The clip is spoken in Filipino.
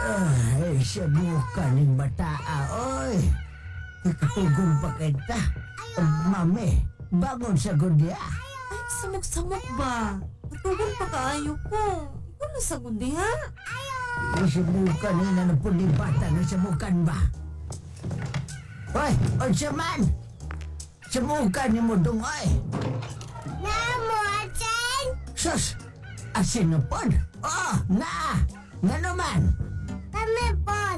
Ay, sabukan ng bata, oy. Ikatugong pa kita. Mami, bangon sa gudya. Ay, samok-samok ba? Natugon pa kaayo ko. Ikaw na sa gundi, ha? Isubukan nila ng puling bata na sabukan ba? Hoy, onsa man! Sabukan niyo mo dong, oy! Namo, Achen! Sus! Asin na pod? Oh, na! Nga naman! Kami po,